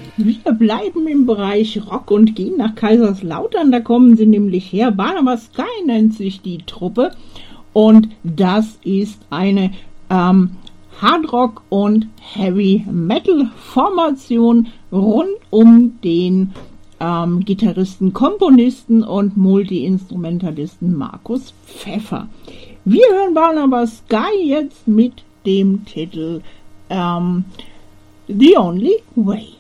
Wir bleiben im Bereich Rock und gehen nach Kaiserslautern. Da kommen sie nämlich her. Barnabas Sky nennt sich die Truppe. Und das ist eine Hardrock- und Heavy-Metal-Formation rund um den Gitarristen, Komponisten und Multi-Instrumentalisten Markus Pfeffer. Wir hören Barnabas Sky jetzt mit dem Titel The Only Way.